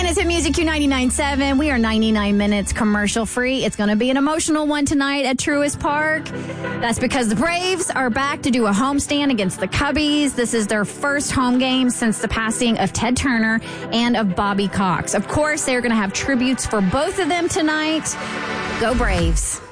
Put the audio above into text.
Again, it's at Music Q99.7. We are 99 minutes commercial free. It's going to be an emotional one tonight at Truist Park. That's because the Braves are back to do a homestand against the Cubbies. This is their first home game since the passing of Ted Turner and of Bobby Cox. Of course, they're going to have tributes for both of them tonight. Go Braves.